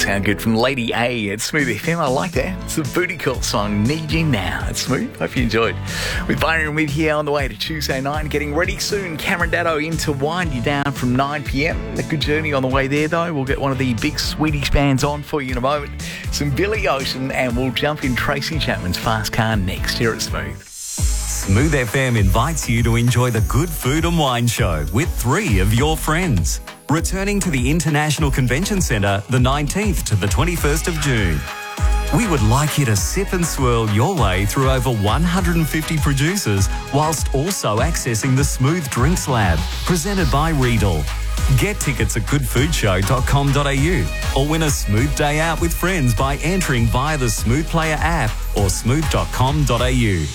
sound good from Lady A at Smooth FM. I like that. It's a booty call song, Need You Now. It's Smooth. Hope you enjoyed. With Byron with here on the way to Tuesday night. Getting ready soon. Cameron Datto in to wind you down from 9 p.m. A good journey on the way there, though. We'll get one of the big Swedish bands on for you in a moment. Some Billy Ocean, and we'll jump in Tracy Chapman's Fast Car next here at Smooth. Smooth FM invites you to enjoy the Good Food and Wine Show with 3 of your friends. Returning to the International Convention Centre the 19th to the 21st of June. We would like you to sip and swirl your way through over 150 producers whilst also accessing the Smooth Drinks Lab, presented by Riedel. Get tickets at goodfoodshow.com.au or win a smooth day out with friends by entering via the Smooth Player app or smooth.com.au.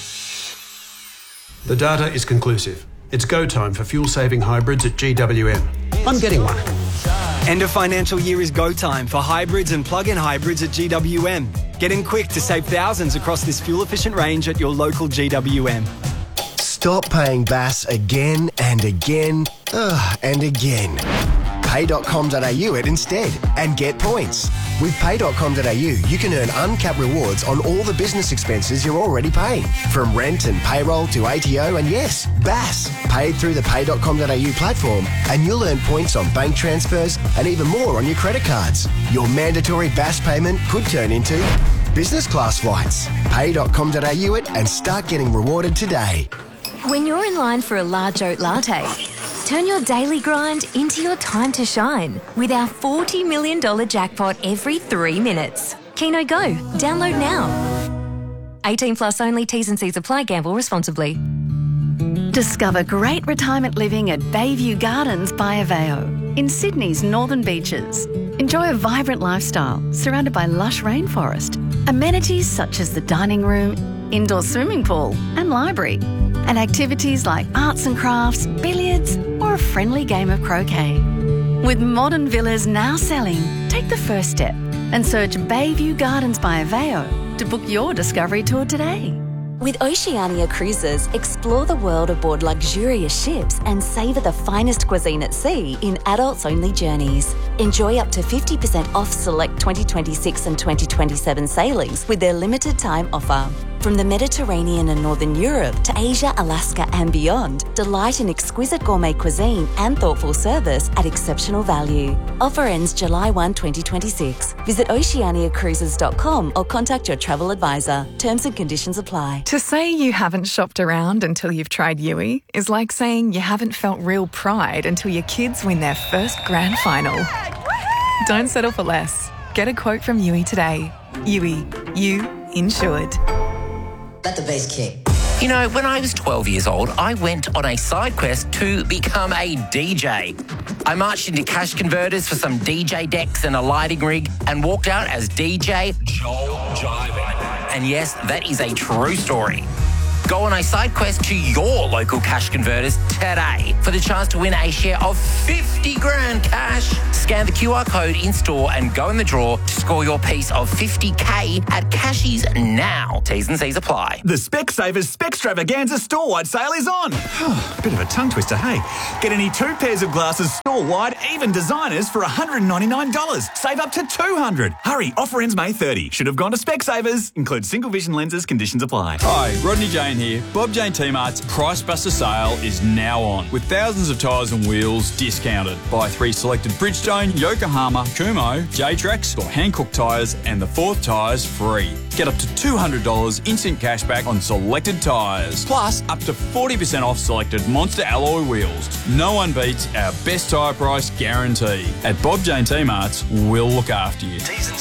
The data is conclusive. It's go time for fuel-saving hybrids at GWM. I'm getting one. End of financial year is go time for hybrids and plug-in hybrids at GWM. Get in quick to save thousands across this fuel-efficient range at your local GWM. Stop paying BAS again and again and again. Pay.com.au it instead and get points. With Pay.com.au, you can earn uncapped rewards on all the business expenses you're already paying. From rent and payroll to ATO and yes, BAS. Paid through the Pay.com.au platform and you'll earn points on bank transfers and even more on your credit cards. Your mandatory BAS payment could turn into business class flights. Pay.com.au it and start getting rewarded today. When you're in line for a large oat latte, turn your daily grind into your time to shine with our $40 million jackpot every 3 minutes. Keno Go. Download now. 18 plus only. T's and C's apply. Gamble responsibly. Discover great retirement living at Bayview Gardens by Aveo in Sydney's northern beaches. Enjoy a vibrant lifestyle surrounded by lush rainforest, amenities such as the dining room, indoor swimming pool and library, and activities like arts and crafts, billiards, or a friendly game of croquet. With modern villas now selling, take the first step and search Bayview Gardens by Aveo to book your discovery tour today. With Oceania Cruises, explore the world aboard luxurious ships and savour the finest cuisine at sea in adults-only journeys. Enjoy up to 50% off select 2026 and 2027 sailings with their limited-time offer. From the Mediterranean and Northern Europe to Asia, Alaska and beyond, delight in exquisite gourmet cuisine and thoughtful service at exceptional value. Offer ends July 1, 2026. Visit oceaniacruises.com or contact your travel advisor. Terms and conditions apply. To say you haven't shopped around until you've tried Yui is like saying you haven't felt real pride until your kids win their first grand final. Don't settle for less. Get a quote from Yui today. Yui, you insured. Let the bass kick. You know, when I was 12 years old, I went on a side quest to become a DJ. I marched into cash converters for some DJ decks and a lighting rig and walked out as DJ Joel Jivin. And yes, that is a true story. Go on a side quest to your local cash converters today for the chance to win a share of 50 grand cash. Scan the QR code in store and go in the draw to score your piece of 50k at Cashies now. T's and C's apply. The Specsavers Specstravaganza store-wide sale is on. Bit of a tongue twister, hey? Get any 2 pairs of glasses store-wide, even designers, for $199. Save up to $200. Hurry, offer ends May 30. Should have gone to Specsavers. Includes single vision lenses, conditions apply. Hi, Rodney Jane here. Bob Jane T-Mart's Price Buster sale is now on, with thousands of tyres and wheels discounted. Buy 3 selected Bridgestone, Yokohama, Kumho, J-Trax or Hankook tyres and the 4th tyres free. Get up to $200 instant cashback on selected tyres, plus up to 40% off selected Monster alloy wheels. No one beats our best tyre price guarantee. At Bob Jane T-Mart's, we'll look after you.